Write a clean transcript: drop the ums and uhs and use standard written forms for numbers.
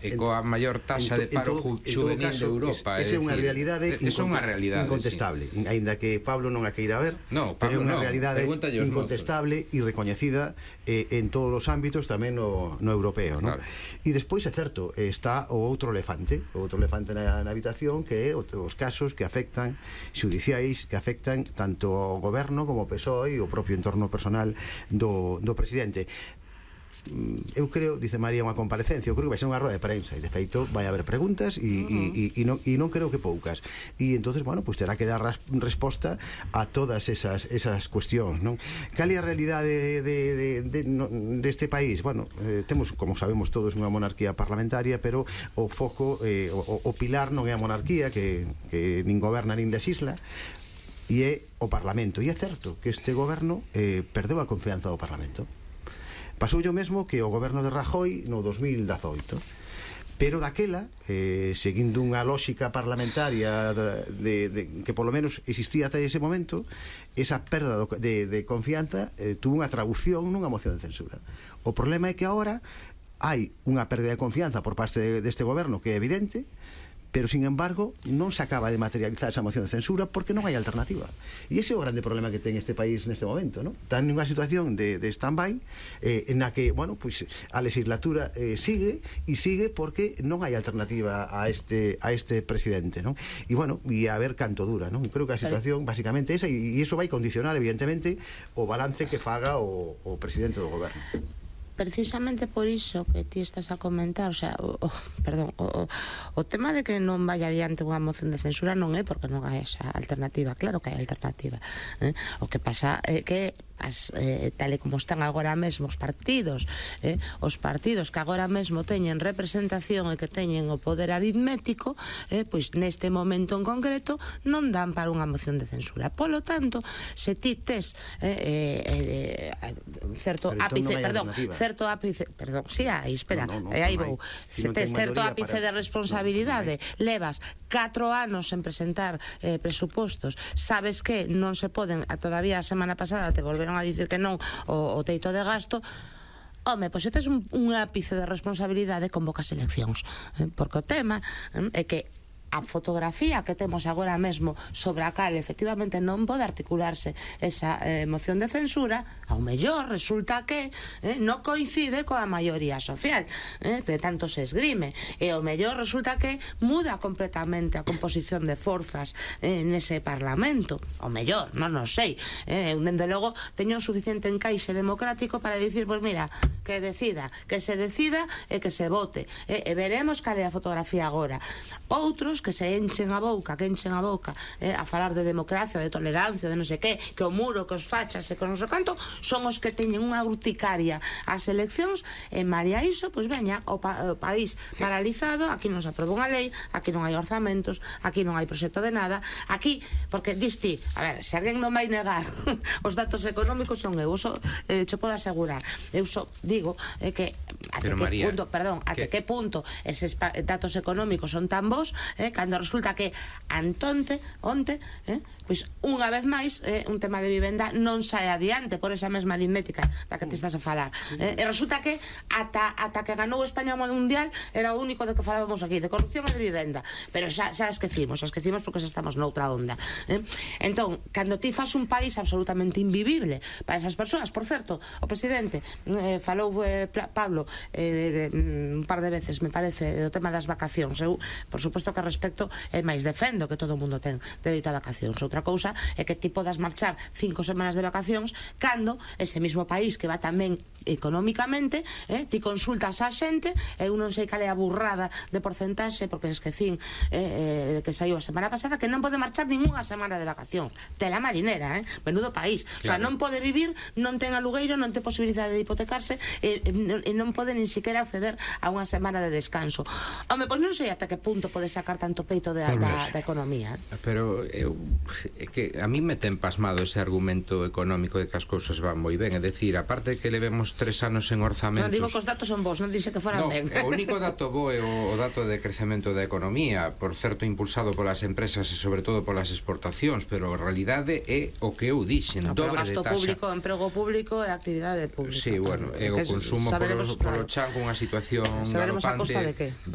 e coa maior taxa de paro juvenil de Europa. Esa é unha realidade incontestable, aínda que Pablo non a queira ver, pero é unha realidade incontestable e recoñecida en todos os ámbitos, tamén no europeo, non? E despois é certo, está o outro elefante na habitación, que é os casos que afectan xudiciais, que afectan tanto ao goberno como ao PSOE e o propio entorno personal do presidente. Eu creo, dice María, unha comparecencia, eu creo que vai ser unha roda de prensa, e de feito vai haber preguntas e non creo que poucas, e entonces, bueno, pues terá que dar resposta a todas esas cuestións, non? Cal é a realidade deste país? Bueno, temos, como sabemos todos, unha monarquía parlamentaria, pero o foco, o pilar non é a monarquía, que nin goberna nin legisla, e é o Parlamento. E é certo que este goberno perdeu a confianza do Parlamento. Pasou o mesmo que o goberno de Rajoy no 2018, pero daquela, seguindo unha lógica parlamentaria que polo menos existía até ese momento, esa perda de confianza tuvo unha traducción nunha moción de censura. O problema é que agora hai unha perda de confianza por parte deste goberno que é evidente, pero, sin embargo, non se acaba de materializar esa moción de censura porque non hai alternativa. E ese é o grande problema que ten este país neste momento, non? Está en unha situación de stand-by na que, bueno, pues a legislatura sigue porque non hai alternativa a este presidente, non? E, bueno, e a ver canto dura, non? Creo que a situación, basicamente, esa, e iso vai condicionar, evidentemente, o balance que faga o presidente do goberno. Precisamente por iso que ti estás a comentar, o sea, o tema de que non vai adiante unha moción de censura non é porque non hai esa alternativa, claro que hai alternativa, o que pasa é que tal e como están agora mesmo os partidos que agora mesmo teñen representación e que teñen o poder aritmético, pois neste momento en concreto non dan para unha moción de censura. Polo tanto, se ti tes certo ápice de responsabilidade, levas 4 anos en presentar presupostos, sabes que non se poden, todavía a semana pasada te volveron a dicir que non o teito de gasto. Home, pois tes un ápice de responsabilidade, convocas eleccións, porque o tema é que a fotografía que temos agora mesmo sobre a cal efectivamente non pode articularse esa moción de censura, ao mellor resulta que non coincide coa maioría social, que tanto se esgrime, e ao mellor resulta que muda completamente a composición de forzas nese Parlamento, ao mellor, non o sei, eu dende logo teño un suficiente encaixe democrático para dicir, pois mira, que se decida e que se vote, e veremos cal é a fotografía agora. Outros que se enchen a boca a falar de democracia, de tolerancia, de non sei que o muro, que os fachas e que non sei canto, son os que teñen unha urticaria ás eleccións, e malia iso, pois veña, o país paralizado, aquí non se aproba unha lei, aquí non hai orzamentos, aquí non hai proxecto de nada, aquí, porque diste, a ver, se alguén non vai negar os datos económicos son eu, che podo asegurar, eu só digo que até que punto eses datos económicos son tan bons, cando resulta que onte, pois unha vez máis un tema de vivenda non sae adiante por esa mesma aritmética da que te estás a falar, e resulta que ata que ganou España o Mundial era o único de que falábamos aquí, de corrupción e de vivenda, pero xa esquecimos porque xa estamos noutra onda. Entón, cando ti fas un país absolutamente invivible para esas persoas, por certo, o presidente falou Pablo un par de veces, me parece, do tema das vacacións. Eu, por suposto que respecto e máis defendo que todo o mundo ten dereito a vacacións. Outra cousa é que ti podas marchar 5 semanas de vacacións cando ese mismo país que va tamén económicamente, ti consultas a xente, eu non sei cal é a burrada de porcentaxe, porque esquecín que saiu a semana pasada, que non pode marchar ninguna semana de vacacións. Tela marinera, menudo país. O sea, non pode vivir, non ten alugueiro, non ten posibilidade de hipotecarse, e non pode nin siquiera acceder a unha semana de descanso. Home, pois non sei ata que punto pode sacar tanto peito da economía. Pero é que a mí me ten pasmado ese argumento económico de que as cousas van moi ben, é dicir, aparte de que levemos 3 anos en orzamentos. Non digo que os datos son bons, non dixe que foran ben. O único dato bo é o dato de crecemento da economía, por certo impulsado polas empresas e sobre todo polas exportacións, pero a realidade é o que eu dixen, dobre de taxa. Gasto público, emprego público e actividade pública. Sí, bueno, é o consumo polo chan con unha situación galopante. Saberemos a costa de que?